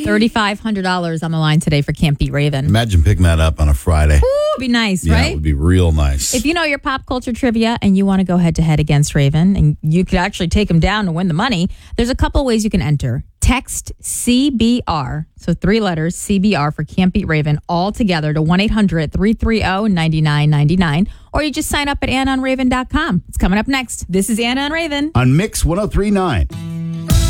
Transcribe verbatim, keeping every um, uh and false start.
thirty-five hundred dollars on the line today for Can't Beat Raven. Imagine picking that up on a Friday. Ooh, it'd be nice, yeah, right? it would be real nice. If you know your pop culture trivia and you want to go head to head against Raven and you could actually take him down to win the money, there's a couple ways you can enter. Text C B R, so three letters, C B R for Can't Beat Raven, all together to one eight hundred three three zero nine nine nine nine, or you just sign up at anna on raven dot com. It's coming up next. This is Anna on Raven. On Mix one oh three point nine.